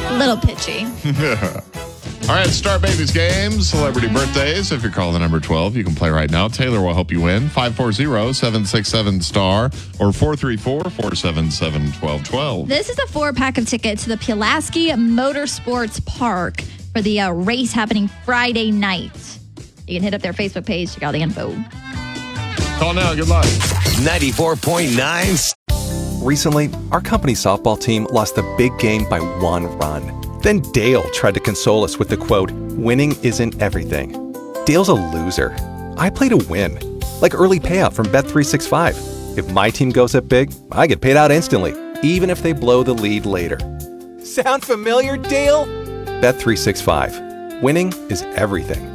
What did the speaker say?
A little pitchy. All right, Star Babies games, celebrity birthdays. If you're calling the number 12, you can play right now. Taylor will help you win. 540-767-STAR or 434-477-1212. This is a 4-pack of tickets to the Pulaski Motorsports Park for the race happening Friday night. You can hit up their Facebook page, check out the info. Call now. Good luck. 94.9. Recently, our company softball team lost the big game by 1 run. Then Dale tried to console us with the quote, "Winning isn't everything." Dale's a loser. I play to win. Like early payout from Bet365. If my team goes up big, I get paid out instantly, even if they blow the lead later. Sound familiar, Dale? Bet365. Winning is everything.